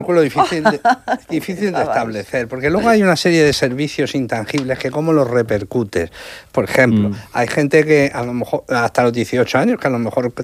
difícil de establecer, porque luego hay una serie de servicios intangibles que cómo los repercutes. Por ejemplo, hay gente que a lo mejor hasta los 18 años que a lo mejor